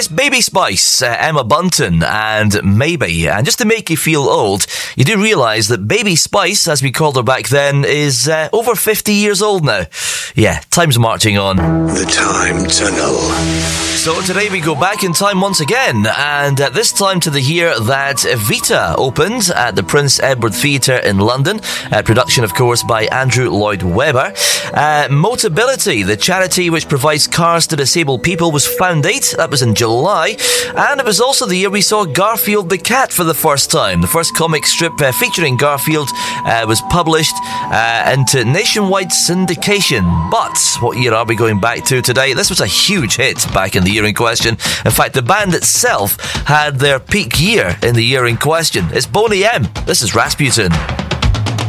It's Baby Spice, Emma Bunton, and Maybe. And just to make you feel old, you do realise that Baby Spice, as we called her back then, is over 50 years old now. Yeah, time's marching on. The Time Tunnel. So today we go back in time once again, and this time to the year that Evita opened at the Prince Edward Theatre in London. Production, of course, by Andrew Lloyd Webber. Motability, the charity which provides cars to disabled people, was founded. That was in July. And it was also the year we saw Garfield the Cat for the first time. The first comic strip featuring Garfield was published into nationwide syndication. But what year are we going back to today? This was a huge hit back in the year in question. In fact, the band itself had their peak year in the year in question. It's Boney M. This is Rasputin.